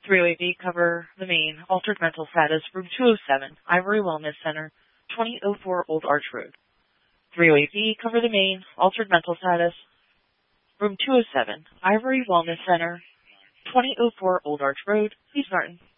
308B, cover the main. Altered mental status, room 207, Ivory Wellness Center, 2004 Old Arch Road. 308B, cover the main. Altered mental status, room 207, Ivory Wellness Center, 2004 Old Arch Road, East Martin.